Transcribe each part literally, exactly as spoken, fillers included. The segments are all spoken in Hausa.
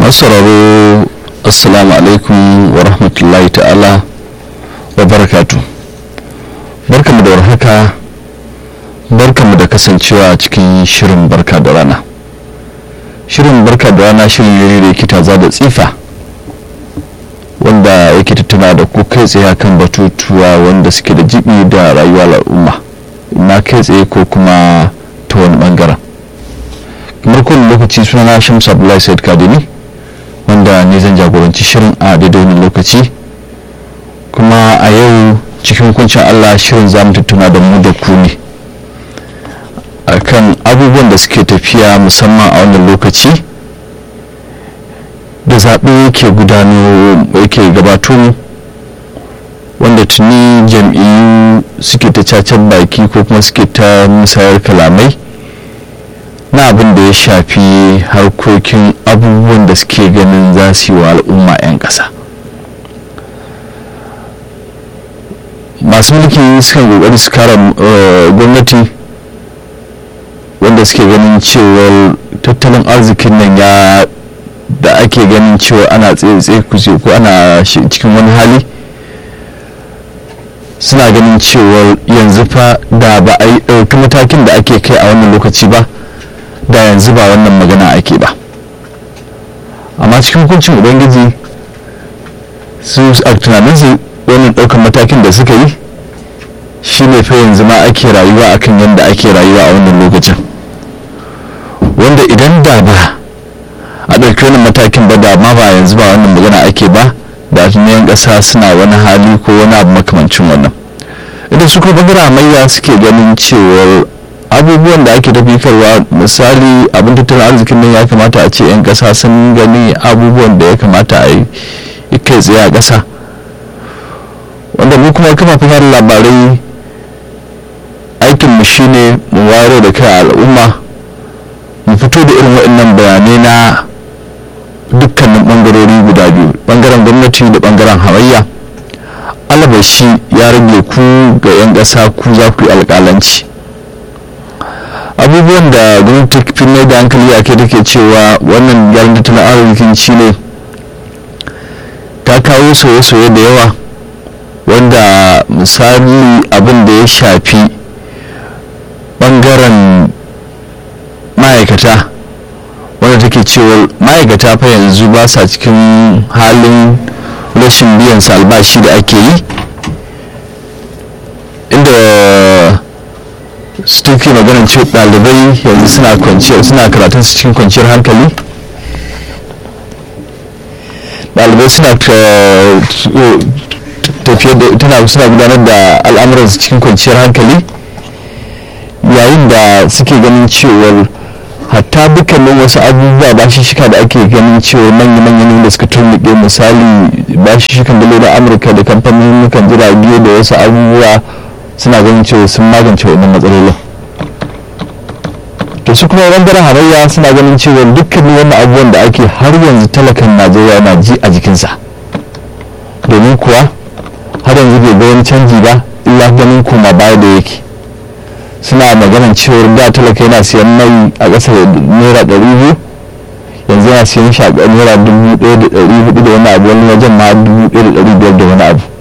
masu sauraro assalamu alaikum wa rahmatullahi ta'ala wa barakatu. Barkamu da warhaka, barkamu da kasancewa cikin shirin barka da rana. Shirin barka da rana shirin ne da yake taza da tsifa wanda yake tattauna da ku kai tsaye kan batutuwa wanda suke da jibi da rayuwar al'umma, na kai tsaye ko kuma ta wani bangaren. Kamar kowane lokaci sunana Shamsu Abdullahi Said Kadini, wanda ne zan jagoranci shirin a daidai wani lokaci, kuma a yau cikin hukuncin Allah shirin za mu tattauna da mu da ku ne akan abubuwan da suke tafiya musamman a wannan lokaci da zaɓe yake gudano yake gabato mu, wanda tuni jam'iyyu suke ta cacan baki ko kuma suke ta musayar kalamai na abin da ya shafi harkokin abubuwan da suke ganin za su yi wa al'umma 'yan ƙasa. Masu mulki suka kokari su kara gwamnati wanda suke ganin cewar tattalin arzikin nan ya da ake ganin cewa ana tsaye-tsaye kuje ko ana cikin wani hali, suna ganin cewar yanzu fa da ba a yi ɗauki matakin da ake kai a wannan lokaci ba, da yanzu ba wannan magana ake ba. Amma cikin hukuncin ubangiji su a tunaninsu wannan ɗaukar matakin da suka yi shi ne fa yanzu ma ake rayuwa akan yadda ake rayuwa a wannan lokacin, wanda idan da ba a ɗauki wannan matakin ba da ma ba yanzu ba wannan magana ake ba, da yan ƙasa suna wani hali ko wani abu makamancin wannan. Idan su kuma bangaren hamayya suke ganin cewar abubuwan da ake tafikarwa, misali abin tattalin arzikin nan ya kamata a ce 'yan ƙasa sun gani abubuwan da ya kamata a yi kai tsaye a ƙasa, wanda mu kuma kafafen yada labarai aikinmu shine mu wayar da kai al'umma, mu fito da irin waɗannan bayanai na dukkanin ɓangarori guda biyu, ɓangaren gwamnati da ɓangaren hamayya. Alabashi ya rage ku ga 'yan ƙasa, ku za ku yi alƙalanci. Abubuwan da gwamnati fi mai da hankali a kai take cewa wannan gyaran tattalin arzikin shi ne ta kawo soye-soye da yawa, wanda misali abin da ya shafi bangaren ma'aikata, wanda take cewa ma'aikata fa yanzu ba sa cikin halin rashin biyan su albashi da ake yi, inda su take maganar cewa ɗalibai yanzu suna kwanciyar suna karatun su cikin kwanciyar hankali, ɗalibai suna tafiye da tana suna gudanar da al'amuransu cikin kwanciyar hankali, yayin da suke ganin cewar hatta dukkanin wasu abubuwa bashi shika da ake ganin cewa manya-manyan da suka turnuke, misali bashi shikan dalo da Amurka da kamfanin jirage da wasu abubuwa, suna ganin cewa sun magance wannan matsalolin. To su kuma bangaren hamayya suna ganin cewa dukkanin wannan abubuwan da ake har yanzu talakan Najeriya na ji a jikinsa, domin kuwa har yanzu bai ga wani canji ba, illa ganin koma baya da yake. Suna maganar cewar da talaka yana siyan mai a ƙasa da naira ɗari biyu, yanzu yana siyan shi a naira dubu ɗaya da ɗari hudu da wani abu, wani wajen ma dubu ɗaya da ɗari biyar da wani abu.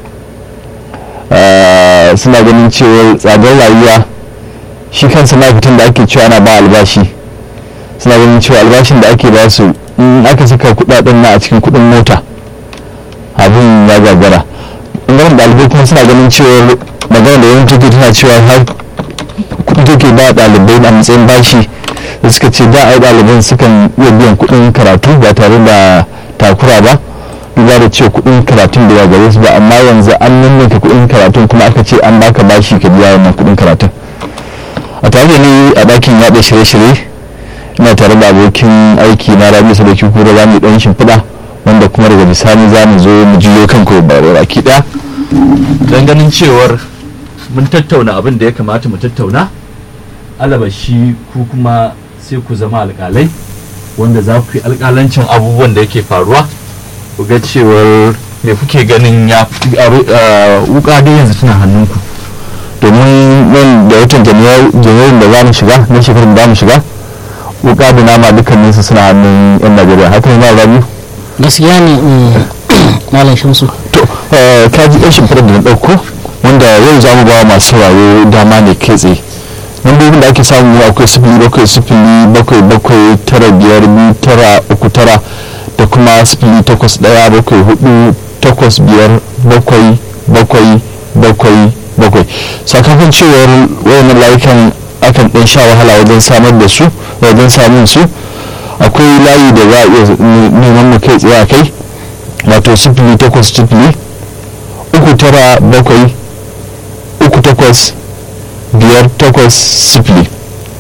Suna ganin cewar tsadar rayuwa, shi kansa ma'aikatan da ake cewa ana ba albashi, suna ganin cewa albashin da ake ba su in aka saka kudaden na a cikin kudin mota abin ya gagara. ɓangaren ɗalibai kuma suna ganin cewar magana da yawan take tana cewa har kudi take ba ɗalibai a matsayin bashi, da suka ce da a yi ɗaliban sukan iya biyan kudin karatu ba tare da takura ba, duba da cewa kudin karatun da ya gare su ba, amma yanzu an ninninka kudin karatun kuma aka ce an baka bashi ka biya wannan kudin karatun. A tare da ni a ɗakin yaɗa shirye-shirye ina tare da abokin aiki na Rabi Sadauki Kura, za mu ɗan shimfiɗa, wanda kuma daga bisani za mu zo mu jiyo kan ko baki ɗaya don ganin cewar mun tattauna abin da ya kamata mu tattauna. Alabashi ku kuma sai ku zama alƙalai wanda za ku yi alƙalancin abubuwan da yake faruwa, ku ga cewar me kuke ganin ya wuka dai yanzu tana hannunku, domin nan da watan janairun da za mu shiga na shekarar da za mu shiga wuka da nama dukkaninsu suna hannun yan Najeriya. Haka ne ba Rabi? gaskiya ne malam Shamsu. To ka ji ɗan shimfiɗar da na ɗauko wanda yau za mu ba masu sauraro dama ne kai tsaye. Lambobin da ake samu akwai sifili bakwai sifili bakwai bakwai tara biyar biyu tara uku tara da kuma sifili takwas ɗaya bakwai hudu takwas biyar bakwai bakwai bakwai bakwai. Sakamakon cewar wayannan layukan akan ɗan sha wahala wajen samar da su wajen samun su, akwai layi da za a iya neman mu kai tsaye a kai, wato sifili takwas sifili uku tara bakwai uku takwas biyar takwas sifili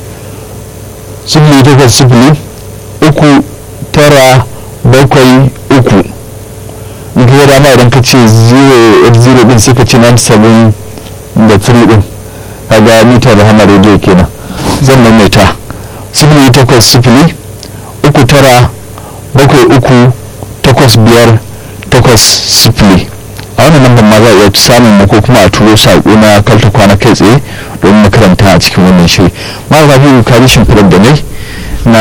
sifili takwas sifili uku tara bakwai uku. in ka dama idan ka ce zero din sai ka ce ninety seven da three din kaga mita da hana rediyo kenan. zan maimaita sifili takwas sifili uku tara bakwai uku takwas biyar takwas sifili. a wannan lambar ma za a iya samun mu ko kuma a turo saƙo na kalta kwana kai tsaye don makaranta a cikin wannan shiri. ma ga biyu karishin furar da ne na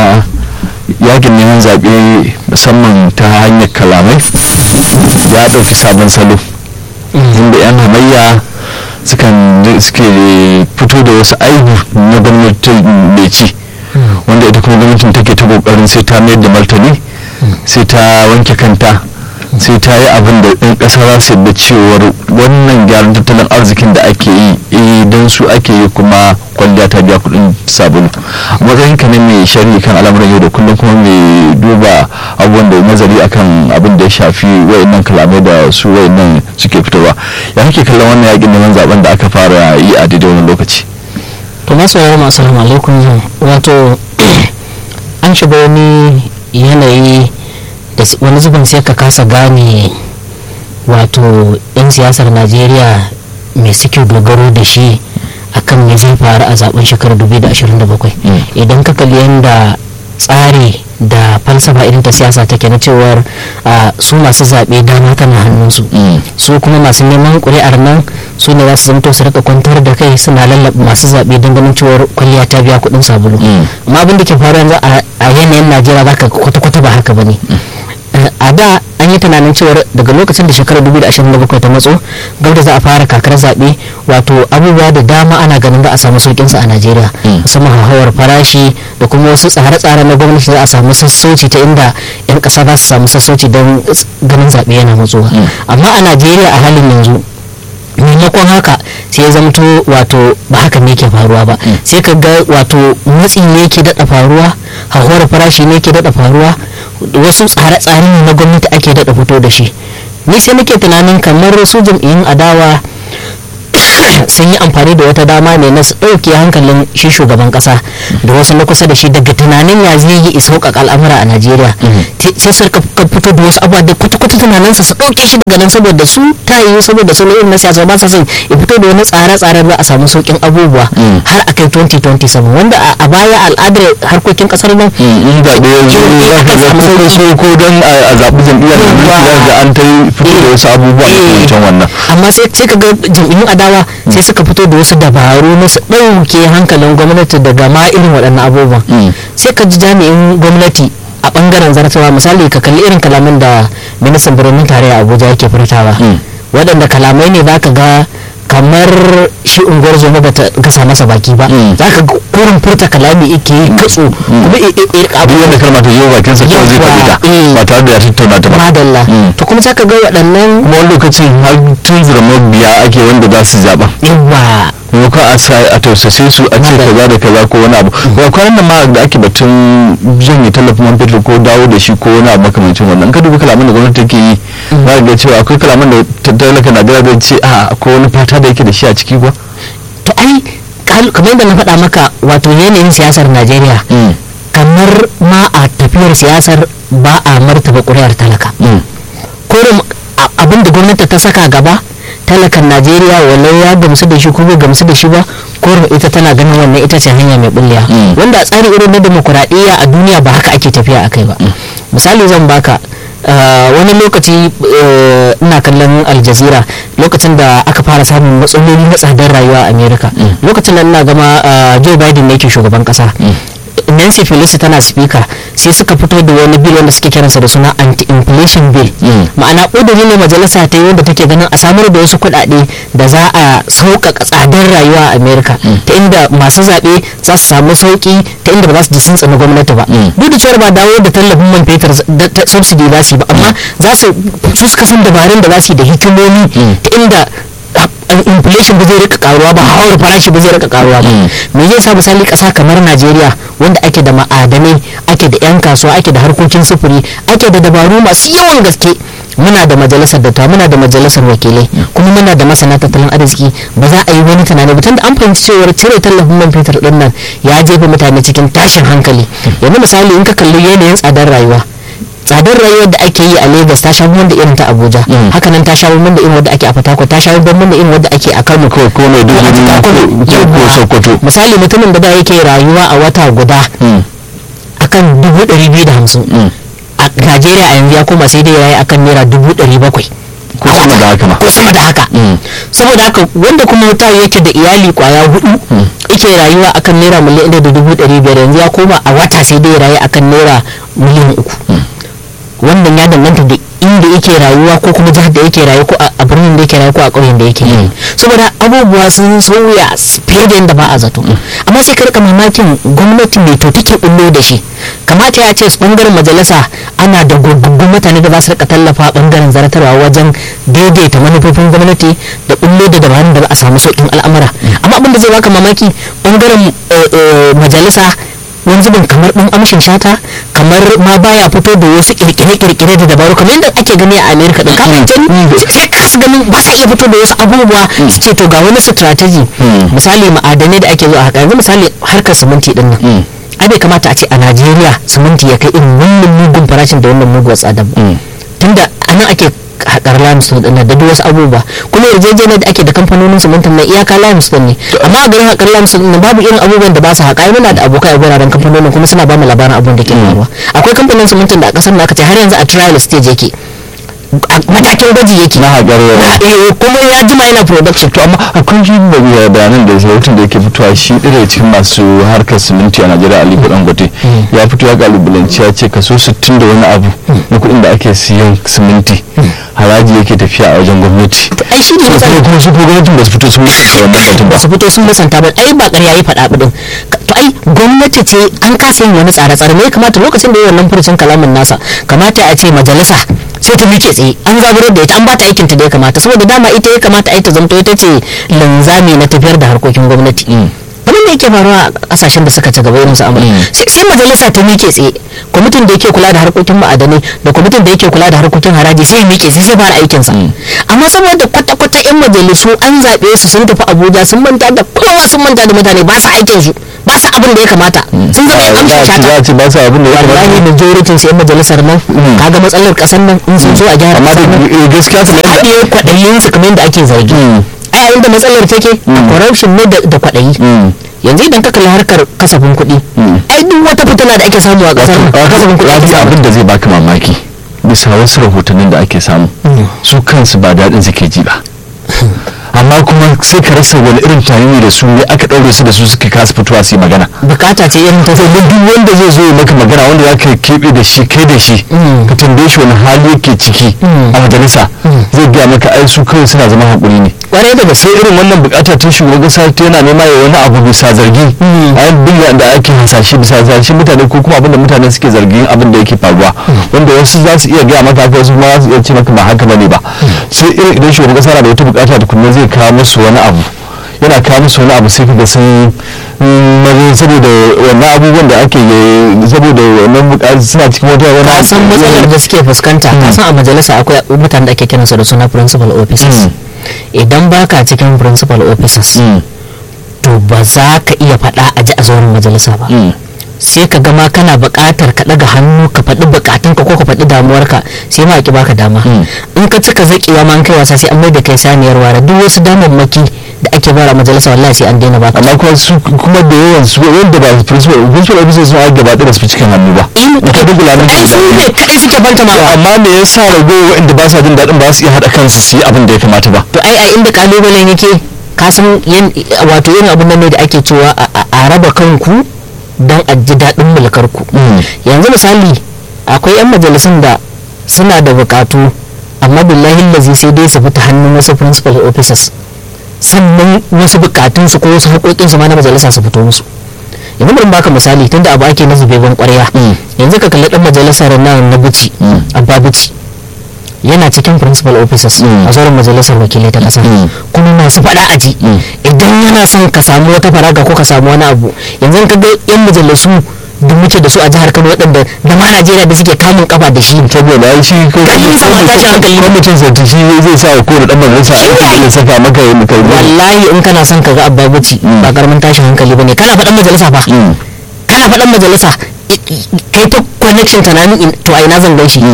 yakin neman zaɓe musamman ta hanyar kalamai ya ɗauki sabon salo, inda 'yan hamayya sukan suke fito da wasu aibu na gwamnati mai ci, wanda ita kuma gwamnatin take ta kokarin sai ta mayar da martani, sai ta wanke kanta, sai ta yi abin da ɗan ƙasa za su yadda cewar wannan gyaran tattalin arzikin da ake yi eh don su ake yi kuma kwalliya ta biya kuɗin sabulu. a matsayin ka ne mai shari'a kan al'amuran yau da kullum kuma mai duba abubuwan da nazari akan abin da ya shafi wayannan kalamai da su wayannan suke fitowa, ya kake kallon wannan yakin neman zaben da aka fara yi a daidai wani lokaci? To masu yawon assalamu alaikum. Wato an shiga wani yanayi da wani zubin sai ka kasa gane wato 'yan siyasar Najeriya mai suke dogaro da shi akan me zai faru a zaben shekarar dubu biyu da ashirin da bakwai. Idan ka kalli yadda tsari da falsafa irin ta siyasa take na cewar su masu zaɓe dama tana hannunsu, su kuma masu neman ƙuri'ar nan su ne za su zamto su rika kwantar da kai suna lallaba masu zaɓe don ganin cewar kwalliya ta biya kuɗin sabulu. amma abin da ke faru yanzu a yanayin Najeriya za ka kwata-kwata ba haka ba ne. a da an yi tunanin cewar daga lokacin da shekarar dubu da ashirin da bakwai ta matso gab da za a fara kakar zaɓe, wato abubuwa da dama ana ganin za a samu sauƙin sa a Najeriya, musamman hauhawar farashi da kuma wasu tsare-tsare na gwamnati za a samu sassauci ta inda 'yan ƙasa za su samu sassauci don ganin zaɓe yana matsowa. amma a Najeriya a halin yanzu maimakon haka sai ya zamto wato ba haka ne ke faruwa ba, sai ka ga wato matsi ne ke daɗa faruwa, hauhawar farashi ne ke daɗa faruwa, wasu tsare-tsare ne na gwamnati ake daɗa fito da shi. ni sai nake tunanin kamar su jam'iyyun adawa sun yi amfani da wata dama ne na su ɗauke hankalin shi shugaban ƙasa da wasu na kusa da shi daga tunanin ya zai yi sauƙaƙa al'amura a Najeriya, sai su fito da wasu abubuwa da kwata-kwata tunaninsa su ɗauke shi daga nan saboda su ta yi saboda saloyin na siyasa ba sa son ya fito da wani tsare-tsare za a samu sauƙin abubuwa har a kai twenty twenty-seven, wanda a baya al'adar harkokin ƙasar nan in zaɓe yanzu za ka ga kusan so ko don a zaɓi jam'iyyar da an ta yi fito da wasu abubuwa da can wannan. amma sai ka ga jam'iyyun adawa sai suka fito da wasu dabaru na su ɗauke hankalin gwamnati daga ma irin waɗannan abubuwan. sai ka ji jami'in gwamnati a ɓangaren zartawa misali ka kalli irin kalaman da ministan birnin tarayya Abuja yake furtawa, waɗanda kalamai ne za ka ga kamar shi unguwar zoma ba ta gasa masa baki ba, za ka ga kurin furta kalami yake yi katso kuma abu wanda kalma ta yi bakin sa kawai zai faɗi ta ba tare da ya tattauna ta ba. madalla to kuma za ka ga waɗannan kuma wani lokacin har tun zira mabiya ake wanda za su zaɓa yawa maimakon a sa a tausase su a ce kaza da kaza ko wani abu. ba kwanan nan ma da ake batun janye tallafin man fetur ko dawo da shi ko wani abu makamancin wannan, ka dubi kalaman da gwamnati take yi za ga cewa akwai kalaman da talaka na gara zai ce a ko wani fata da yake da shi a ciki kuwa. to ai kamar yadda na faɗa maka wato yanayin siyasar Najeriya kamar ma a tafiyar siyasar ba a martaba ƙuri'ar talaka. kurum abin da gwamnati ta saka gaba talakan Najeriya walau ya gamsu da shi ko bai gamsu da shi ba, kurum ita tana ganin wannan ita ce hanya mai bullewa, wanda a tsari irin na demokuraɗiyya a duniya ba haka ake tafiya a kai ba. misali zan baka wani lokaci ina kallon Al Jazeera lokacin da aka fara samun matsaloli na tsadar rayuwa a America, lokacin da ina gama Joe Biden ne yake shugaban kasa, Nancy Pelosi tana speaker sai suka fito da wani bill wanda suke kiransa da suna anti-inflation bill. Ma'ana ƙudiri ne majalisa ta yi wanda take ganin a samar da wasu kuɗaɗe da za a sauƙaƙa tsadar rayuwa a America ta inda masu zaɓe za su samu sauƙi ta inda ba za su ji sun tsani gwamnati ba. Duk da cewa ba dawo da tallafin man fetur subsidy za su yi ba, amma za su su suka san dabarun da za su yi da hikimomi ta inda inflation ba zai rika karuwa ba, hawar farashi ba zai rika karuwa ba. Me zai sa misali kasa kamar Najeriya wanda ake da ma'adanai, ake da yan kasuwa, ake da harkokin sufuri, ake da dabaru masu yawan gaske, muna da majalisar dattawa, muna da majalisar wakilai, kuma muna da masana tattalin arziki, ba za a yi wani tunani ba tunda an fahimci cewar cire tallafin man fetur din nan ya jefa mutane cikin tashin hankali. Yanzu misali in ka kalli yanayin tsadar rayuwa, tsadar rayuwar da ake yi a Lagos ta sha bamban da irin ta Abuja, haka nan ta sha bamban da irin wadda ake a Port Harcourt, ta sha bamban da irin wadda ake a Kano ko ko Sokoto. Misali mutumin da da yake rayuwa a wata guda akan dubu ɗari biyu da hamsin a Najeriya a yanzu ya koma sai dai yayi akan naira dubu ɗari bakwai ko sama da haka ko sama da haka. Saboda haka wanda kuma wuta yake da iyali kwaya hudu yake rayuwa akan naira miliyan ɗaya da dubu ɗari biyar yanzu ya koma a wata sai dai rayu akan naira miliyan uku. Wannan ya danganta da inda yake rayuwa ko kuma jihar da yake rayuwa ko a birnin da yake rayuwa ko a ƙauyen da yake yi. Saboda abubuwa sun sauya fiye da yadda ba a zato, amma sai ka rika mamakin gwamnati mai to take bullo da shi. Kamata ya ce bangaren majalisa ana da gurgurgun mutane da za su rika tallafa bangaren zartarwa wajen daidaita manufofin gwamnati da bullo da dabarun da za a samu sauƙin al'amura. Amma abin da zai baka mamaki bangaren majalisa wani zubin kamar ɗan amshin shata, kamar ma baya fito da wasu kirkire-kirkire da dabaru kamar yadda ake gani a America din. Kafin sai ka su ganin ba sa iya fito da wasu abubuwa su ce to ga wani strategy. Misali ma'adanai da ake zuwa haka, yanzu misali harkar siminti din nan ai bai kamata a ce a Najeriya siminti ya kai irin wannan mugun farashin da wannan mugun tsadar ba, tunda anan ake haƙar limestone din da duk wasu abubuwa, kuma yarjejeniyar da ake da kamfanonin simintin na iyaka limestone ne, amma a garin haƙar limestone din babu irin abubuwan da ba su haƙa. Muna da abokai a guraren kamfanonin kuma suna ba mu labarin abun da ke faruwa. Akwai kamfanin simintin da a ƙasar da aka ce har yanzu a trial stage yake, matakin gwaji yake na haƙar yawa kuma ya jima yana production. To amma akwai shi da bayanan da sautin da yake fitowa shi ɗaya cikin masu harkar siminti a Najeriya, Aliko Dangote ya fito ya kalubalanci ya ce kaso sittin da wani abu na kuɗin da ake siyan siminti haraji yake tafiya a wajen gwamnati. Ai shi ne sai kuma su ko gwamnatin ba su fito sun musanta wannan batun ba. Su fito sun musanta ba, ai ba ƙarya yi faɗa ɗin. To ai gwamnati ce an kasa yin wani tsare-tsare, me ya kamata lokacin da ya wannan furucin kalamin nasa kamata a ce majalisa sai ta miƙe tsaye, an zaburar da ita, an ba ta aikin ta da ya kamata, saboda dama ita ya kamata ai ta zamto ita ce linzami na tafiyar da harkokin gwamnati. abin da yake faruwa a kasashen da suka ci gaba irin su Amurka, sai majalisa ta miƙe tsaye, kwamitin da yake kula da harkokin ma'adanai da kwamitin da yake kula da harkokin haraji sai ya miƙe sai sai fara aikinsa. Amma saboda kwata-kwata 'yan majalisu an zaɓe su sun tafi Abuja sun manta da kowa, sun manta da mutane, ba su aikin su, ba su abin da ya kamata, sun zama yan amshin shata. ba su abin da ya kamata. Wallahi majoritin su 'yan majalisar nan kaga matsalar ƙasar nan in sun zo a gyara ƙasar nan gaskiya su haɗe kwaɗayin su kamar yadda ake zargi. A yayin da matsalar take corruption ne da kwaɗayi. Yanzu idan ka kalli harkar kasafin kuɗi, ai duk wata fitina da ake samu a ƙasar kasafin kuɗi ake samu. Abin da zai baka mamaki bisa wasu rahotannin da ake samu su kansu ba daɗin suke ji ba, amma kuma sai ka rasa wani irin tunani da su ne aka ɗaure su da su suka kasa fitowa su yi magana. Bukata ce irin ta duk wanda zai zo ya maka magana wanda za ka keɓe da shi kai da shi ka tambaye shi wani hali yake ciki a majalisa zai gaya maka ai su kawai suna zama haƙuri ne. Ƙwarai da sai irin wannan bukata ta shugaban kasa ta yana nema ya wani abu bisa zargi a bin da ake hasashe bisa zargi mutane ko kuma abinda mutane suke zargin abin da yake faruwa wanda wasu za su iya gaya maka haka wasu ma za su iya ce maka ba haka bane ba. Sai irin idan shugaban kasa na da wata bukata da kuma zai kawo musu wani abu yana kawo musu wani abu sai kaga sun saboda wannan abubuwan da ake saboda wannan bukatu suna cikin wata wani ka san matsalar da suke fuskanta. Ka san a majalisa akwai mutanen da ake kiransu da suna principal officers. Idan baka cikin principal officers to ba za ka iya faɗa a ji a zauren majalisa ba, sai ka gama kana buƙatar ka ɗaga hannu ka faɗi buƙatunka ko ka faɗi damuwarka sai ma ki baka dama. In ka cika zaƙewa ma an kai wasa sai an mai da kai saniyar wara. Duk wasu damammaki da ake bara majalisa wallahi sai an daina baka. Amma kuma su kuma da yawan su wanda ba principal principal officers sun ake gaba da su cikin hannu ba. Ka dubula nan ai su ne kadai suke banta ma. Amma me yasa ragowa wanda ba sa jin daɗin ba su iya haɗa kansu su yi abin da ya kamata ba. To ai a inda kalubalen yake ka san wato irin abin nan ne da ake cewa a raba kanku don a ji daɗin mulkar ku. Yanzu misali akwai 'yan majalisun da suna da bukatu amma billahi lazi sai dai su fita hannun wasu principal officers sannan wasu bukatunsu ko wasu haƙoƙinsu ma na majalisa su fito musu. Yanzu bari baka misali tunda abu ake na zubeban ƙwarya, yanzu ka kalli ɗan majalisar nan na Bichi, Abba Bichi yana cikin principal officers a zauren majalisar wakilai ta ƙasa, kuma masu faɗa aji. Idan yana son ka samu wata faraga ko ka samu wani abu, yanzu ka ga 'yan majalisu da muke da su a jihar Kano waɗanda da ma Najeriya da suke kamun kafa da shi, saboda ai shi ko Kallon sa ma tashi hankali. mutum sai shi zai sa ko da dan majalisa ya saka maka yin kai. wallahi in kana son ka ga Abba Bichi ba karamin tashin hankali bane. Kana faɗan majalisa fa kana faɗan majalisa kai ta connection tunanin to a ina zan gaishe,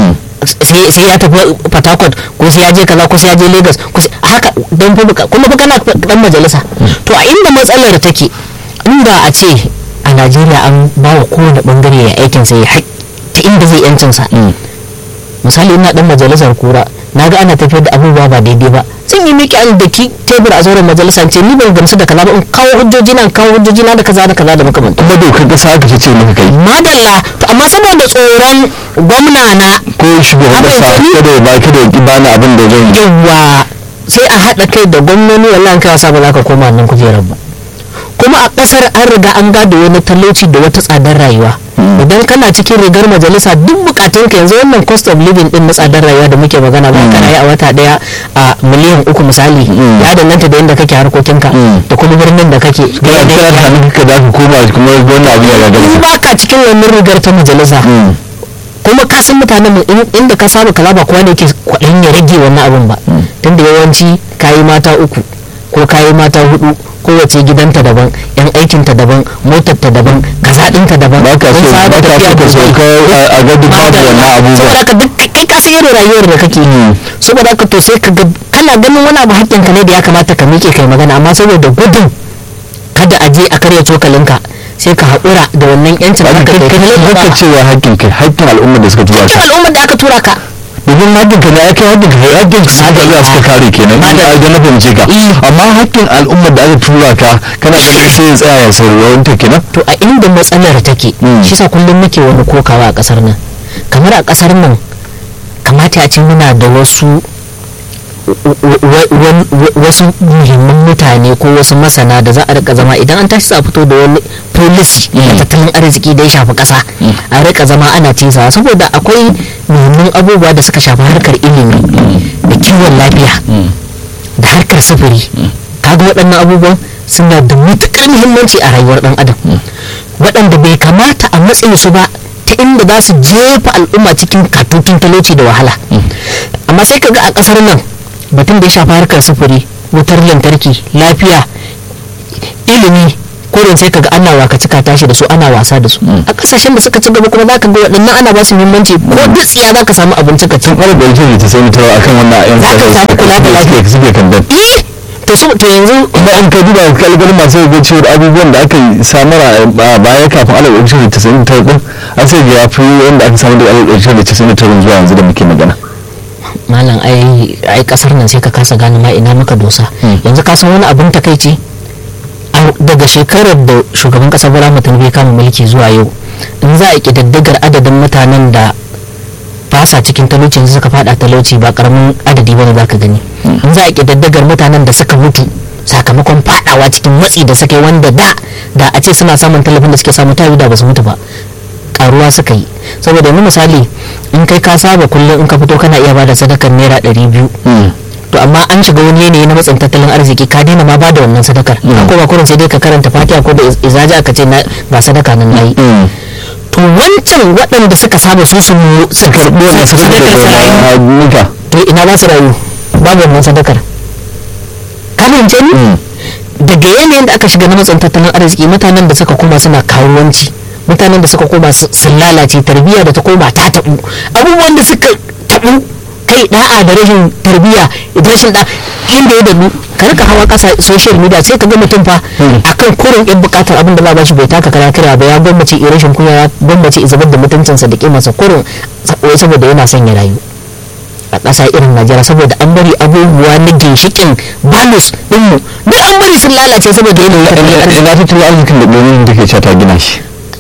sai ya tafi Port Harcourt ko sai ya je kaza ko sai ya je Lagos ko haka don fa kuma fa kana dan majalisa. To a inda matsalar take, inda a ce a Najeriya an ba wa kowane bangare ya aikin sa ya ta inda zai yancin sa. Misali ina dan majalisar kura naga ana tafiyar da abubuwa ba daidai ba, sun yi miki an daki tebur a zauren majalisa ce ni ban gamsu da kaza ba, in kawo hujjoji na kawo hujjoji na da kaza da kaza da makamantan. kuma dokar kasa aka ce maka kai Madalla, to amma saboda tsoron gwamna na ko shugaban Abin kasa sani? kada ya ba kada ya ki bani abin da zan yi. yawa sai a haɗa kai da gwamnoni, wallahi kai wasa ba za ka koma nan kujerar ba. Kuma a ƙasar an riga an gado wani talauci da wata tsadar rayuwa. Idan kana cikin rigar majalisa duk bukatun ka yanzu wannan cost of living din na tsadar rayuwa da muke magana ba kana yi a wata daya a miliyan uku misali, ya danganta da yadda kake harkokinka da kuma birnin da kake. kana kana tunanin ka da ka koma kuma wannan abu ya gagara. In ba ka cikin wannan rigar ta majalisa kuma ka san mutanen mu in- inda ka saba kaza ba kowa ne yake kwaɗayin ya rage wannan abun ba, tunda yawanci kayi mata uku ko kayi mata hudu, kowace gidanta daban, yan aikinta daban, motar ta daban, kaza ɗinta daban. ba ka so kun saba ba ka tafiya so ka da sauka a- a ga duk babu wannan abubuwa. saboda haka duk kai ka san irin rayuwar da kake yi, saboda haka to sai ka ga kana ganin wani abu hakkin ka ne da ya kamata ka miƙe kai magana, amma saboda gudun kada a je a karya cokalinka sai ka haƙura da wannan yancin ba da ka ka kai kai haka cewa hakkin kai hakkin al'umma da suka tura cikin ka al'ummar da aka tura ka. domin hakkin ka ne ake hakkin ka hakkin ka suka zuwa suka kare kenan in a ga na fahimce ka amma hakkin al'umma da aka tura ka kana ganin sai ya tsaya ya sauraron ta kenan. To a inda matsalar take shi sa kullum muke wani kokawa a kasar nan, kamar a kasar nan kamata a ce muna da wasu wasu muhimman mutane ko wasu masana da za a rika zama idan an tashi sa fito da wani policy na tattalin arziki da ya shafi kasa a rika zama ana tisa, saboda akwai muhimman abubuwa da suka shafi harkar ilimi da kiwon lafiya da harkar sufuri. Kaga waɗannan abubuwan suna da matuƙar muhimmanci a rayuwar ɗan adam, waɗanda bai kamata a matsayin su ba ta inda za su jefa al'umma cikin katokin talauci da wahala. Amma sai kaga a ƙasar nan batun da ya shafi harkar sufuri, wutar lantarki, lafiya, ilimi, kurin sai kaga ana wakaci tashi da su, ana wasa da su. A ƙasashen da suka ci gaba kuma za ka ga waɗannan ana ba su muhimmanci, ko duk tsiya za ka samu abinci ka ci. tun ƙwarar da yake ta sai mutuwa akan wannan yan Za ka samu kula da lafiya. suke kan dan Eh, to su to yanzu kuma an ka duba kalgar masu ga cewa abubuwan da aka yi samar a baya kafin alif ɗari tara da casa'in da tara din an sai ga ya fi wanda aka samu da alif ɗari tara da casa'in da tara zuwa yanzu da muke magana. malam ai ai kasar nan sai ka kasa gane ma ina muka dosa. Yanzu ka san wani abin takaici, a- daga shekarar da shugaban kasa Bola Ahmed Tinubu ya kama mulki zuwa yau, in za a kididdigar adadin mutanen da ba sa cikin talauci yanzu suka fada talauci ba karamin adadi bane za ka gani. In za a kididdigar mutanen da suka mutu sakamakon fadawa cikin matsi da suka yi, wanda da da a ce suna samun tallafin da suke samu tayi da ba su mutu ba, karuwa suka yi. Saboda yanzu misali in kai ka saba kullum in ka fito kana iya bada sadakar naira ɗari biyu, to amma an shiga wani yanayi na matsin tattalin arziki ka daina ma bada wannan sadakar, ko ba kurin sai dai ka karanta fatiha ko da izaji aka ce na ga sadaka nan nayi. To wancan waɗanda suka saba su su su karɓi wannan sadakar su rayu, nika to ina ba su rayu babu wannan sadakar. Ka fahimce ni? Daga yanayin da aka shiga na matsin tattalin arziki, mutanen da suka koma suna karuwanci, mutanen da suka koma su- sun lalace, tarbiyya da ta koma ta tabu, abubuwan da suka tabu kai da'a da rashin tarbiyya da rashin da inda ya dadu ka rika hawa kasa social media sai ka ga mutum fa akan kurin yan bukatar abin da za ba shi bai taka kara kira ba, ya gwammace i rashin kunya, ya gwammace i zubar da mutuncinsa da kimarsa kurin wai saboda yana son ya rayu a ƙasa irin Najeriya, saboda an bari abubuwa na ginshikin balus ɗinmu duk an bari sun lalace saboda yanayin tattalin arziki. ina tattalin arzikin da domin da ke cewa ta gina shi.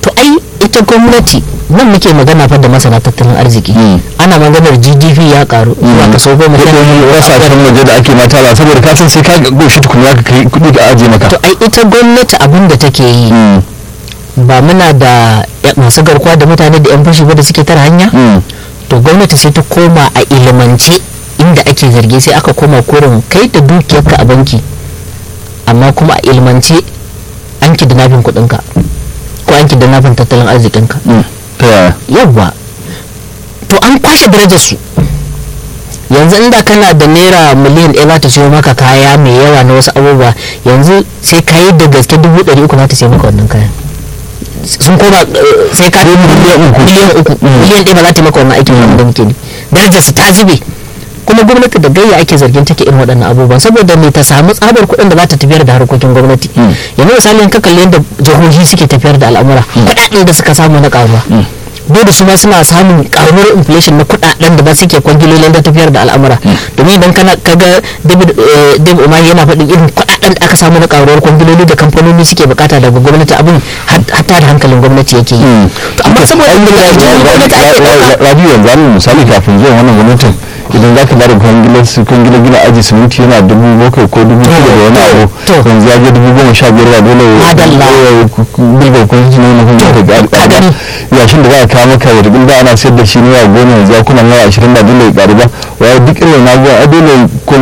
to ai ita gwamnati nan muke magana fa da masana tattalin arziki ana maganar G D P ya karu zuwa kaso goma sha biyu kasashen waje da ake mata ba saboda ka san sai ka goshi tukuna ka kai kuɗi ka aje maka to ai ita gwamnati abin da take yi ba muna da masu garkuwa da mutane da yan fashi ba da suke tara hanya to gwamnati sai ta koma a ilimance inda ake zargi sai aka koma korin kai da dukiyarka a banki amma kuma a ilimance an kidnapping kuɗinka ko an kidnapping tattalin arzikinka yawwa to an kwashe darajar su yanzu inda kana da naira miliyan ɗaya za ta siyo maka kaya mai yawa na wasu abubuwa yanzu sai ka yi da gaske dubu ɗari uku za ta siyo maka wannan kayan sun koma sai ka miliyan uku miliyan ɗaya ba za ta maka wannan aikin wanda muke ne darajar su ta zube kuma gwamnati da gayya ake zargin take irin waɗannan abubuwan saboda me ta samu tsabar kuɗin da za ta tafiyar da harkokin gwamnati yanzu misali ka kalli yadda jihohi suke tafiyar da al'amura kuɗaɗen da suka samu na ƙaruwa dole su ma suna samun karuwar inflation na kuɗaɗen da ba suke kwangilolin da tafiyar da al'amura domin idan kana kaga David David Umahi yana faɗin irin kuɗaɗen da aka samu na karuwar kwangiloli da kamfanoni suke bukata daga gwamnati abin hatta da hankalin gwamnati yake yi amma saboda gwamnati ake ɗauka rabi yanzu an misali kafin zuwa wannan gwamnatin idan za ka bada kwangilar kwangilar gina aji siminti yana dubu bakwai ko dubu shida da wani abu yanzu ya je dubu goma sha biyar ba dole bilbar kwanci ne na kuma da alƙada yashin da za a kawo maka da rubin da ana sayar da shi naira goma yanzu ya kuna naira ashirin ba dole ya ƙaru ba waya duk irin na a dole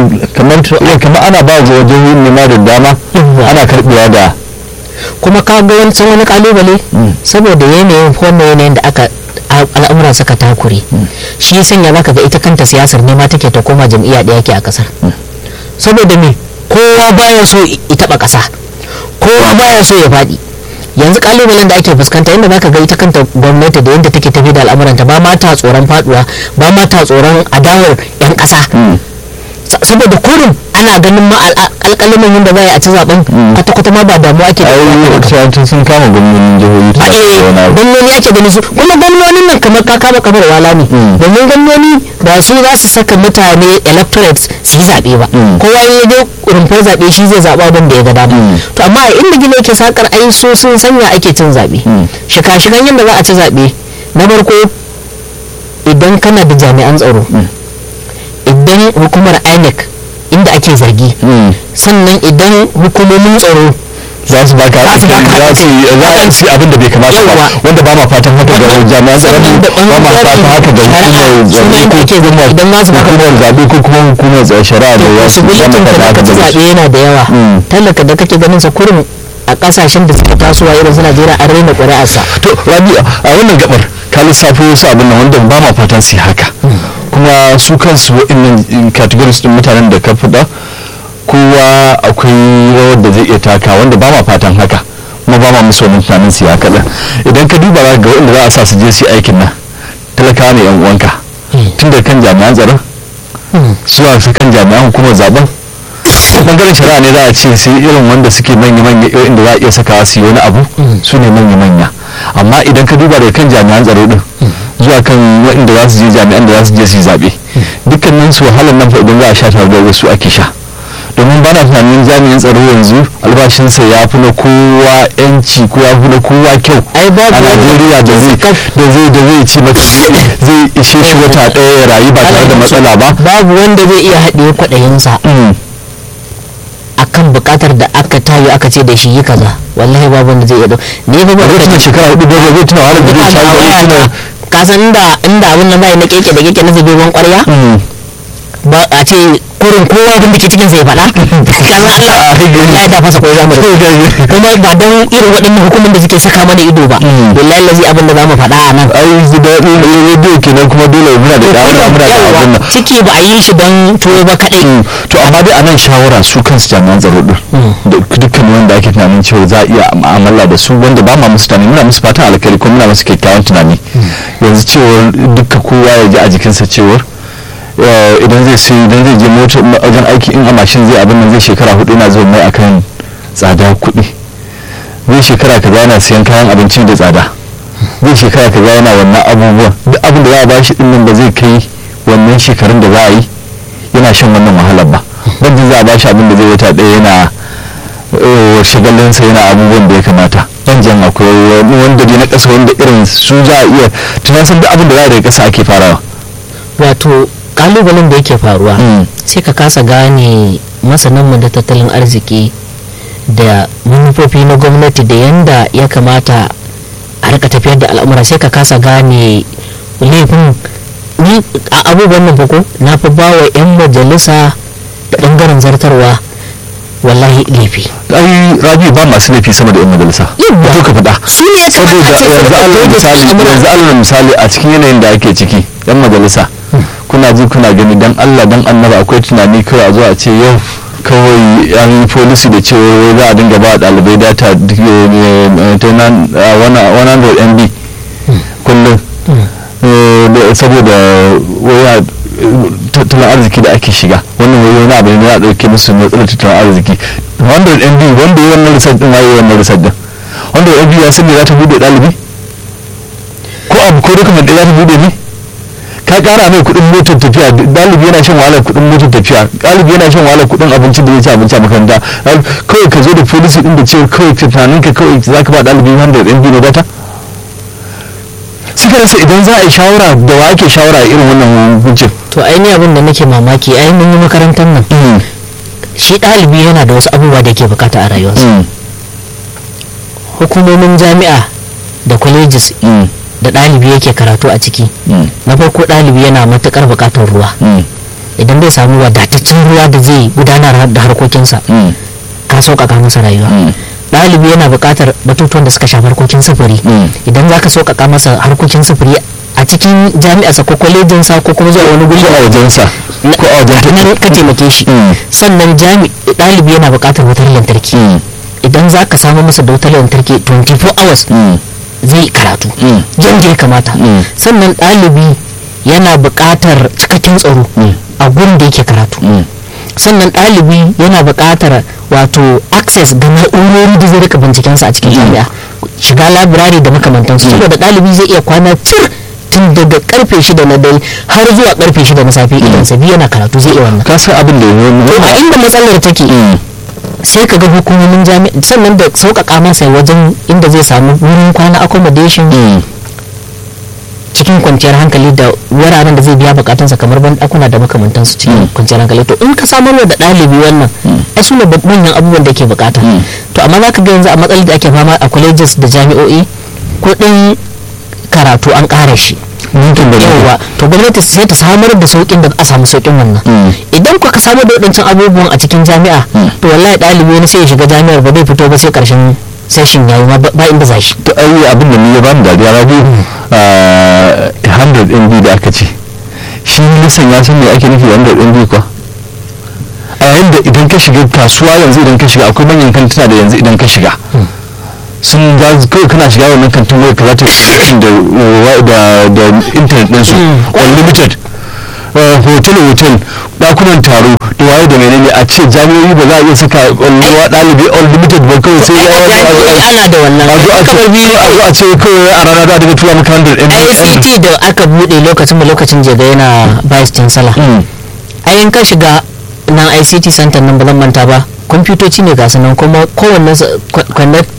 kamar ana ba wa wajen yin nema da dama ana karɓewa da kuma ka ga wani wani kalubale saboda yanayin wannan yanayin da aka al'amura suka takure shi ya sanya zaka ga ita kanta siyasar nema take ta koma jam'iyya ɗaya ke a ƙasar saboda me kowa baya so ya taɓa ƙasa kowa baya so ya faɗi yanzu kalubalen da ake fuskanta inda zaka ga ita kanta gwamnati da yadda take tafi da al'amuranta ba ma ta tsoron faduwa ba ma ta tsoron adawar 'yan ƙasa saboda kurin ana ganin ma alƙalimin yadda za a ci zaben kwata-kwata ma ba damuwa ake da wani sun kama gwamnonin jihohi a eh gwamnoni ake ganin su kuma gwamnonin nan kamar ka kama kamar wala ne domin gwamnoni ba su za su saka mutane electorates su yi zaɓe ba kowa ya je rumfar zaɓe shi zai zaɓa wanda ya ga dama to amma a inda gina yake sakar ai so sun sanya ake cin zaɓe shika-shikan yadda za a ci zaɓe na farko idan kana da jami'an tsaro idan hukumar I N E C inda ake zargi sannan idan hukumomin tsaro za su baka za su za su abin da bai kamata ba wanda ba ma fatan haka ga jami'an tsaron ba ma fatan haka ga hukumar zabe ko idan za su baka hukumar zabe ko kuma hukumar shari'a da ya su bilitin da ka ci zabe yana da yawa talaka da kake ganin sa kurin a kasashen da suke tasowa irin su Najeriya an raina ƙuri'arsa to Rabi'a a wannan gabar ka lissafo wasu abin nan wanda ba ma fatan su haka kuma su kansu wa'annan categories din mutanen da ka fada kowa akwai rawar da zai iya taka wanda ba ma fatan haka kuma ba ma musu wani tunanin su ya kaɗan idan ka duba za ga wanda za a sa su je su aikin nan talakawa ne yan uwanka tun da kan jami'an tsaron zuwa su kan jami'an hukumar zaben bangaren shari'a ne za a ce sai irin wanda suke manya-manya inda za a iya sakawa su yi wani abu su ne manya-manya amma idan ka duba daga kan jami'an tsaro din zuwa kan waɗanda za su je jami'an da za su je su yi zaɓe dukkanin su wahalar nan fa idan za a sha tare da wasu ake sha domin bana tunanin jami'in tsaro yanzu albashinsa ya fi na kowa yanci ko ya fi na kowa kyau a Najeriya da zai da zai da zai ci maka zai ishe shi wata ɗaya ya rayu ba tare da matsala ba babu wanda zai iya haɗe kwaɗayinsa akan bukatar da aka tayo aka ce da shi yi kaza wallahi babu wanda zai iya ne fa ba da shekara hudu ba zai tuna wani da zai shawo tuna ka san inda inda abin nan bai na keke da keke na zabe ban ƙwarya ba a ce kurin kowa abin da ke cikin sai faɗa kaza Allah ya da fasa koyi zamu kuma ba don irin waɗannan hukumin da suke saka mana ido ba billahi lazi abin da zamu faɗa a nan ai da radio kenan kuma dole muna da dawo muna da abin nan ciki ba a yi shi don tuwo ba kadai to amma dai anan shawara su kansu jami'an tsaro din dukkan wanda ake tunanin cewa za a iya mu'amala da su wanda ba ma musu tunani muna musu fatan alkhairi kuma muna musu kyakkyawan tunani yanzu cewa dukkan kowa ya ji a jikinsa cewar idan zai sai idan zai je motar wajen aiki in a mashin zai abin nan zai shekara hudu yana zuwa mai akan tsada kuɗi zai shekara kaza yana siyan kayan abinci da tsada zai shekara kaza yana wannan abubuwan duk abin da za a ba shi din nan ba zai kai wannan shekarun da za a yi yana shan wannan wahalar ba wanda za a ba shi abin da zai wata ɗaya yana shagalinsa yana abubuwan da ya kamata jan akwai wanda ne na ƙasa wanda irin su za a iya tunasan duk abin da za a daga ƙasa ake farawa. wato kalubalen da yake faruwa sai ka kasa gane masananmu da tattalin arziki da manufofi na gwamnati da yanda ya kamata a rika tafiyar da al'amura, sai ka kasa gane laifin ni a abubuwan nan ko na fi ba wa 'yan majalisa da bangaren zartarwa wallahi laifi. ai rabi ba masu laifi sama da 'yan majalisa to ka faɗa su ne ya saboda yanzu alal misali yanzu alal misali a cikin yanayin da ake ciki 'yan majalisa kuna ji kuna gani dan Allah dan annaba akwai tunani kawai a zo a ce yau kawai yan policy da cewa za a dinga ba ɗalibai data one hundred M B kullum saboda waya tattalin arziki da ake shiga wannan wani wani abu ne za a ɗauke musu matsalar tattalin arziki one hundred M B wanda yi wannan research din waye wannan research din one hundred M B ya san me za ta bude ɗalibi ko abu ko document ɗaya za ta bude ne ka kara mai kuɗin motar tafiya ɗalibi yana shan wahalar kuɗin motar tafiya ɗalibi yana shan wahalar kuɗin abinci da zai ci abinci a makaranta kawai ka zo da policy din da cewa kawai tunanin ka kawai za ka ba ɗalibi one hundred M B na data suka rasa idan za a yi shawara da wa ake shawara a irin wannan hukuncin. to ainihin abin da nake mamaki ai mun yi makarantar nan shi ɗalibi yana da wasu abubuwa da yake bukata a rayuwarsa. Hukumomin jami'a da colleges da ɗalibi yake karatu a ciki na farko ɗalibi yana matuƙar bukatar ruwa idan bai samu wadataccen ruwa da zai gudanar da harkokinsa ka sauƙaƙa masa rayuwa. Ɗalibi yana buƙatar batutuwan da suka shafi harkokin sufuri idan za ka sauƙaƙa masa harkokin sufuri a cikin jami'arsa ko kwalejinsa ko kuma zuwa wani guri a wajensa ko a wajen ka taimake shi. Sannan ɗalibi yana buƙatar wutar lantarki idan za ka samu masa da wutar lantarki twenty-four hours zai karatu yadda ya kamata. Sannan ɗalibi yana buƙatar cikakken tsaro a gurin da yake karatu. Sannan ɗalibi yana buƙatar wato access ga na'urori da zai rika bincikensa a cikin jami'a, shiga labirari da makamantansu saboda ɗalibi zai iya kwana cir tun daga karfe shida na dare har zuwa karfe shida na safe idan sabi yana karatu zai iya wannan. ka san abin da a inda matsalar take sai ka ga hukumomin jami'a sannan da sauƙaƙa masa wajen inda zai samu wurin kwana accommodation cikin kwanciyar hankali da wuraren da zai biya bukatunsa kamar ban dakuna da makamantansu cikin kwanciyar hankali. To in ka samar da ɗalibi wannan ai su ne manyan abubuwan da ke bukata. To amma za ka ga yanzu a matsalar da ake fama a colleges da jami'o'i kuɗin karatu an ƙara shi yawa to gwamnati sai ta samar da sauƙin da a samu sauƙin wannan. Idan ku ka samar da waɗancan abubuwan a cikin jami'a to wallahi ɗalibi wani sai ya shiga jami'ar ba zai fito ba sai ƙarshen session yayi ma ba inda za shi. To ai abin da ni ya bani dariya rabi one hundred M B da aka ce shi nisan ya san me ake nufi one hundred M B kuwa a yayin da idan ka shiga kasuwa yanzu idan ka shiga akwai manyan kantuna da yanzu idan ka shiga sun ga kawai kana shiga wannan kantin waya ka za ta da da internet ɗinsu unlimited hotel hotel dakunan taro da waye da menene a ce jami'o'i ba za a iya saka kwallowa ɗalibi unlimited ba kawai sai ya ana da wannan a zo a ce kawai a rana da daga tura maka one hundred M B. I C T da aka buɗe lokacin mu lokacin jega yana vice chancellor ayin ka shiga nan I C T center nan ba zan manta ba kwamfutoci ne ga sanan kuma kowanne connect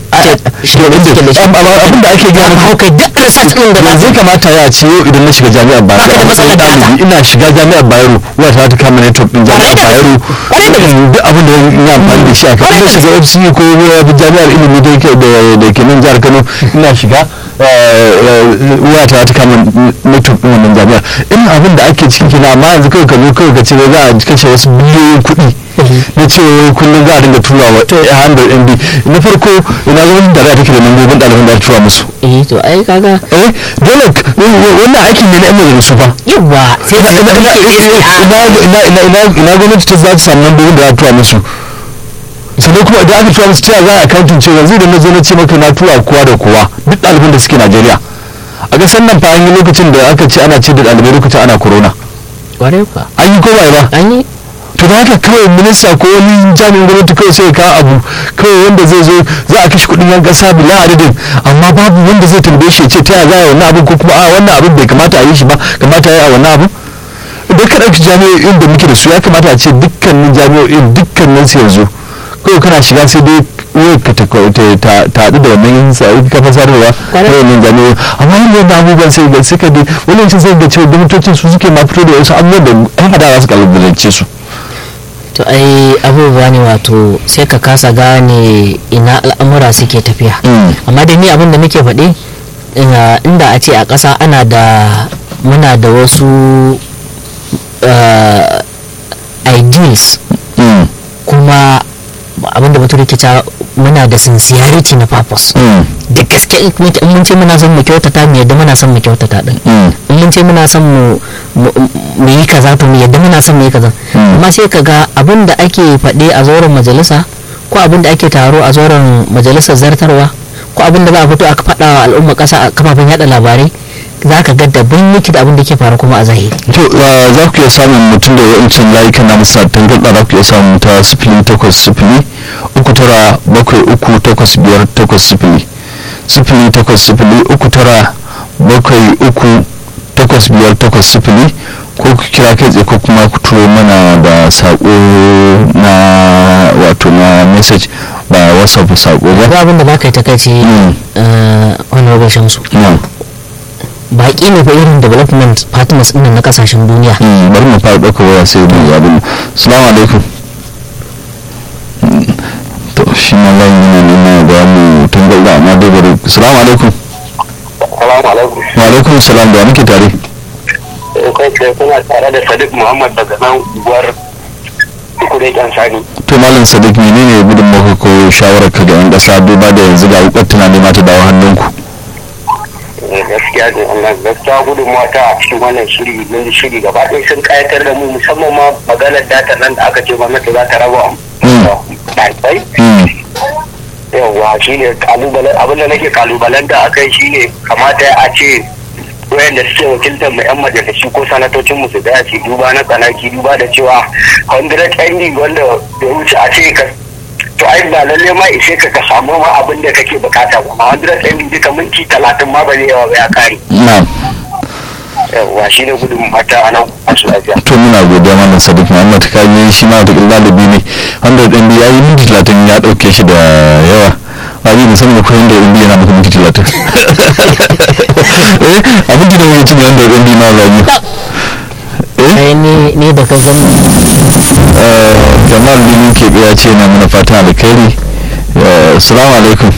abin da ake gani haukai duk research din da zai kamata ya ce yau idan na shiga jami'ar Bayero ina shiga jami'ar Bayero wata ta kama network din jami'ar Bayero duk abin da ina amfani da shi a kan ina shiga F C U ko jami'ar ilimi da ke nan jihar Kano ina shiga wata ta kama network din wannan jami'ar in abin da ake ciki kina amma yanzu kawai ka zo kawai ka ce za a kashe wasu biliyoyin kuɗi na cewa kullum za a dinga turawa one hundred M B na farko ina zama da za take da mambobin ɗaliban da tura musu eh to ai kaga eh dole wannan aikin ne na yan majalisu fa yawa sai da ina ina ina ina gwamnati ta za ta samu mambobin da za tura musu sannan kuma idan aka tura musu ta za a accounting cewa yanzu idan na zo na ce maka na tura kowa da kowa duk ɗaliban da suke Najeriya a ƙasar nan fa an yi lokacin da aka ce ana ce da ɗalibai lokacin ana corona ƙwarai fa an yi ko ba an yi to da haka kawai minista ko wani jami'in gwamnati kawai sai ka abu kawai wanda zai zo za a kashe kudin yan kasa bila adadin amma babu wanda zai tambaye shi ya ce ta yaya za a yi wannan abin ko kuma a wannan abin bai kamata a yi shi ba kamata a yi a wannan abin idan ka ɗauki jami'o'in da muke da su ya kamata a ce dukkanin jami'o'in dukkanin su yanzu kawai kana shiga sai dai ka ta haɗu da wannan kafa sadarwa ko wannan gano amma yin yadda abubuwan sai ga suka bi wani yanci sai ga cewa gwamnatocin su suke ma fito da wasu abubuwan da yan adawa su kalubalance su. to ai abubuwa ne wato sai ka kasa gane ina al'amura suke tafiya amma da ni abin da muke faɗi inda a ce a ƙasa ana da muna da wasu ideals kuma abinda bature ke cewa muna da sincerity na purpose da gaske in mun ce muna son mu kyautata mu yadda muna son mu kyautata din in mun ce muna son mu yi kaza to mu yadda muna son mu yi kaza amma sai ka ga abin da ake faɗe a zauren majalisa ko abin da ake taro a zauren majalisar zartarwa ko abin da za a fito aka faɗa wa al'umma ƙasa a kafafen yada labarai za ka ga daban yake da abin da ke faru kuma a zahiri. to za ku iya samun mutum da yawancin layukan na musa tangarɗa za ku iya samun ta sifili takwas sifili uku tara bakwai uku takwas biyar takwas sifili sifili takwas sifili uku tara bakwai uku takwas biyar takwas sifili ko ku kira kai tsaye ko kuma ku turo mana da saƙo na wato na message ba whatsapp saƙo ba. abin da ba ka yi ta kai ce honorable shamsu baƙi ne fa irin development partners ɗin na kasashen duniya. bari mu fara ɗaukar waya sai mu abin. Assalamu alaikum. to shi ma zan yi nuna da mu tangarda amma dai bari. Assalamu alaikum. Assalamu alaikum. Wa alaikum salam da muke tare. kai kai kuna tare da Sadiq Muhammad daga nan uwar Kure kan Sani. to malam Sadiq menene gudun maka ko shawarar ka ga yan ƙasa duba da yanzu ga wukar tunani ma ta dawo hannunku. gaskiya da Allah gaskiya gudunmawa ta a cikin wannan shiri mun shiri gaba ɗaya sun kayatar da mu musamman ma maganar data nan da aka ce gwamnati za ta raba ɗalibai yawwa shi ne kalubalen abin da nake kalubalen da aka yi shi ne kamata a ce wayanda suke wakiltar mu yan majalisu ko sanatocin mu su daya su duba na tsanaki duba da cewa hundred N D wanda da wuce a ce ka to ai ba lalle ma ishe ka ka samu ma abin da kake bukata kuma hundred N D duka minti talatin ma ba zai yawa ya kare. Yawwa shi ne gudun mata a nan a lafiya. to muna godiya malam Sadiq Muhammad ka yi shi ma da ɗalibi ne hundred N D ya yi minti talatin ya ɗauke shi da yawa. ba yi musamman ko hundred N D yana maka minti talatin. eh abin da wani cin hundred N D na zagi. eh ni da ka gani jamal bin ke ya ce na mana fatan alkhairi. Assalamu alaikum.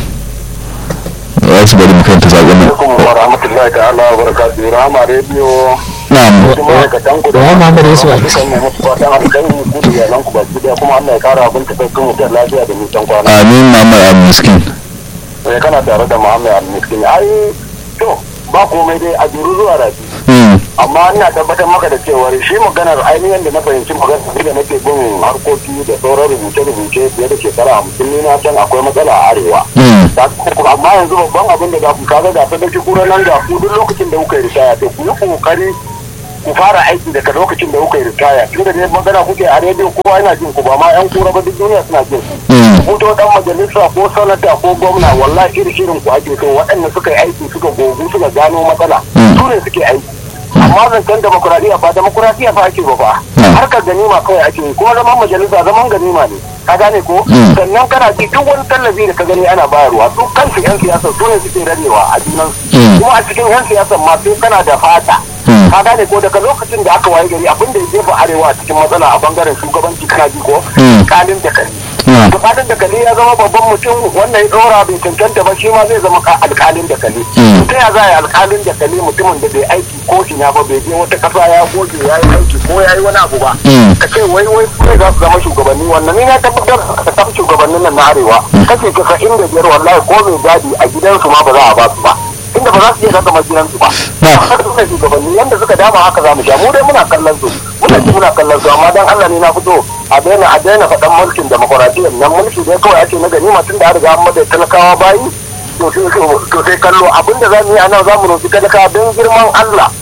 wasu bari mu kanta sakon nan. Wa rahmatullahi ta'ala wa barakatuhu. Rahama radio. Na'am. Kuma ka tanku da Muhammad Yusuf. kan mai musu fatan alkhairi ku da yalan ku baki da kuma Allah ya kara abin ta kai mutum lafiya da nisan kwana. Amin Muhammad Al-Miskin. Eh kana tare da Muhammad Al-Miskin. Ai to ba komai dai a juru zuwa rafi. Amma ina tabbatar maka da cewa shi maganar ainihin da na fahimci maganar da nake bin harkoki da sauran rubuce-rubuce fiye da shekara hamsin ne na can akwai matsala a arewa. Amma yanzu babban abin da za ku kaga ga sadauki kura nan ga ku duk lokacin da kuka yi ritaya to ku yi kokari ku fara aiki daga lokacin da kuka yi ritaya tun da dai magana kuke a rediyo kowa yana jin ku ba ma yan kura ba duk duniya suna jin ku. Fito dan majalisa ko sanata ko gwamna wallahi irin irin ku ake so waɗanda suka yi aiki suka gogu suka gano matsala su ne suke aiki. amma zancen demokuraɗiyya ba demokuraɗiyya fa ake ba fa harkar ganima kawai ake yi kuma zaman majalisa zaman ganima ne ka gane ko sannan kana ji duk wani tallafi da ka gani ana bayarwa su kansu yan siyasa su ne suke ranewa a junan kuma a cikin yan siyasa ma sai kana da fata ka gane ko daga lokacin da aka waye gari abin da ya jefa arewa a cikin matsala a bangaren shugabanci kana ji ko kalin da kali da fatan da kali ya zama babban mutum wannan ya ɗora bai cancanta ba shi ma zai zama alkalin da kali ta ya za a yi alkalin da kali mutumin da bai aiki ko ina ba bai je wata kasa ya goge ya yi aiki ko ya yi wani abu ba ka ce wai wai ne za su zama shugabanni wannan ni na tabbatar ka tafi shugabannin nan na arewa kace kasa inda biyar wallahi ko mai gadi a gidansu ma ba za a ba su ba inda ba za su iya zama gidansu ba haka suka shugabanni yanda suka dama haka za mu sha mu dai muna kallon su muna ji muna kallon su amma dan Allah ne na fito a daina a daina faɗan mulkin demokuraɗiyyar nan mulki dai kawai ake na ganima tun da an riga an mada talakawa bayi to sai kallo abinda za mu yi a nan za mu roƙi talakawa don girman Allah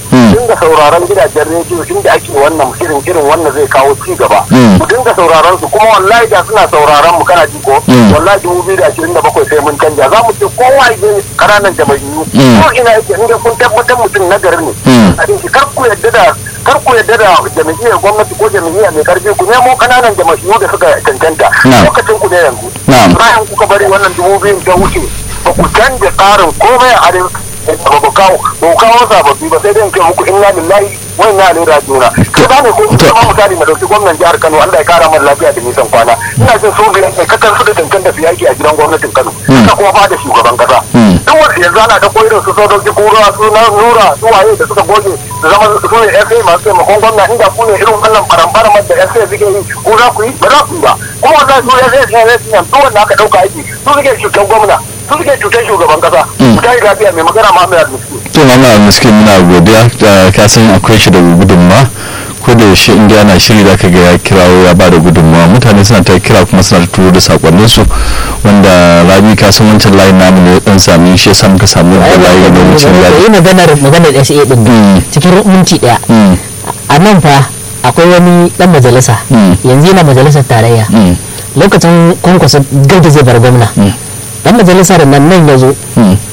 dinga sauraron gidajen rediyo inda ake wannan shirin irin wannan zai kawo ci gaba mu dinga sauraron su kuma wallahi da suna sauraron mu kana ji ko wallahi dubu biyu da ashirin da bakwai sai mun canja za mu ce kowa ya kananan jama'iyyu ko ina yake inda kun tabbatar mutum na gari ne a dinki kar ku yadda da kar ku yadda da jami'iyyar gwamnati ko jami'iyya mai karfi ku nemo kananan jama'iyyu da suka cancanta lokacin ku ne yanzu bayan kuka bari wannan dubu biyu ta wuce ba ku canja tsarin komai a arewa ba ku kawo ba ku kawo sababbi ba sai dai in ce muku inna lillahi wa inna ilaihi raji'un kai ba ne ko kuma misali na dauki gwamnan jihar Kano Allah ya kara mana lafiya da nisan kwana ina jin su ga kai kakan suka cancanta su yaki a gidan gwamnatin Kano ka kuma fada shugaban kasa duk wanda yanzu ana da koyar su sojoji kura su na nura su waye da suka goge su zama su ne F A masu taimakon gwamna inda ku ne irin wannan faramfaramar da F A suke yi ko za ku yi ba za ku yi ba kuma wannan su F A ne ne duk wanda aka dauka aiki su suke cutar gwamna su suke cutar shugaban kasa su ta yi lafiya mai magana Muhammad Al-Miskin to Muhammad Al-Miskin muna godiya da ka san akwai shi da gudunma ko da yaushe inda yana shiri da ka ga ya kirawo ya ba da gudunmawa mutane suna ta kira kuma suna turo da sakonnin su wanda Rabi ka san wancan layin namu ne dan sami shi yasa muka samu da layi da wancan layi yi maganar maganar S A din cikin minti daya a nan fa akwai wani dan majalisa yanzu yana majalisar tarayya lokacin kwankwasa gauda zai bar gwamna dan majalisar nan nan ya zo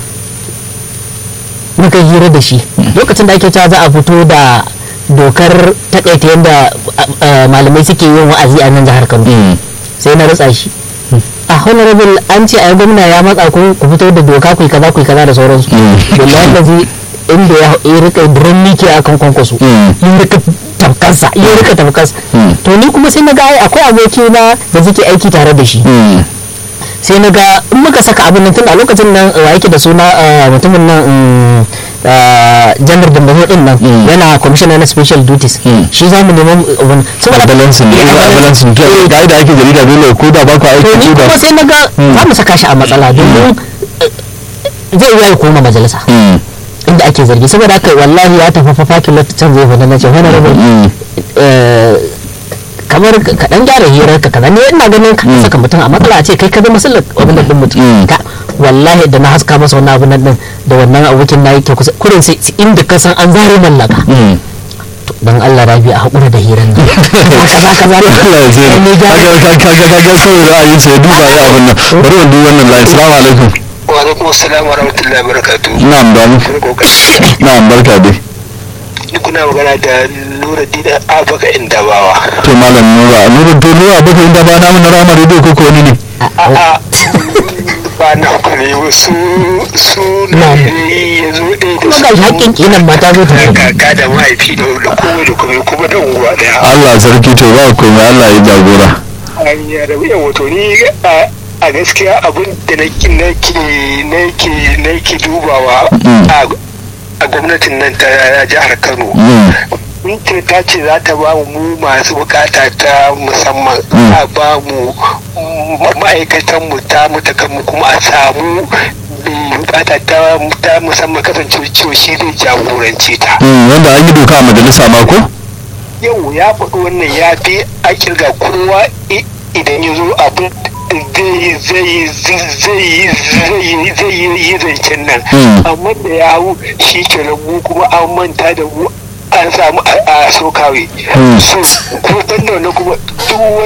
muka hira da shi lokacin da ake cewa za a fito da dokar takaita yadda malamai suke yin wa'azi a nan jihar Kano sai na rutsa shi a honorable an ce a gwamna ya matsa ku ku fito da doka ku kaza ku kaza da sauransu wallahi da zai inda ya rika duran mike akan kwankwaso ya rika tafkarsa ya rika tafkarsa to ni kuma sai na ga akwai aboki na da suke aiki tare da shi sai na ga in muka saka abin nan tun a lokacin nan wa yake da suna mutumin nan janar dambazo din nan yana commissioner na special duties shi za mu neman abin saboda balancing ne balancing da da ake jarida dole ko da ba ku aiki ko da kuma sai na ga za mu saka shi a matsala domin zai iya koma majalisa inda ake zargi saboda haka wallahi ya tafi fafakin lokacin zai fada na ce honorable kamar kaɗan gyara hirar ka kaza ne ina ganin ka saka mutum a matsala a ce kai ka zama sallar abin da din mutum ka wallahi da na haska masa wannan abin nan da wannan abokin na yake kusa kurin sai inda ka san an zare mallaka dan Allah rabi a hakura da hirar nan kaza kaza Allah ya zai kaga kaga kaga sai ra'ayin sai duba ya abin nan bari mu duba wannan line assalamu alaikum wa alaikum assalam wa rahmatullahi wa barakatuh na'am da mu na'am barka dai ni kuna magana da Nuruddin Abaka Indabawa to malam Nura Nuruddin Abaka Indabawa namu na Rama Radio ko ko ni ne a ba na ku ne su su ne yazo dai da kuma ga hakkin kinan mata zo ta kaka da mahaifi da kuma da kuma kuma da unguwa daya Allah sarki to ba komai Allah ya jagora an ya da yawa to ni a gaskiya abin da nake nake nake nake dubawa a gwamnatin nan ta jihar Kano ce ta ce za ta ba mu masu bukata ta musamman a ba mu ma'aikatan mu ta mutakan mu kuma a samu bukata ta musamman kasance cewa shi zai jagorance ta wanda an yi doka a majalisa ma ko yau ya faɗi wannan ya fi a kirga kowa idan ya zo abin zai zai yi zancen nan amma da ya hau shi ke mu kuma an manta da mu an samu a so kawai so kuma banda wannan kuma duk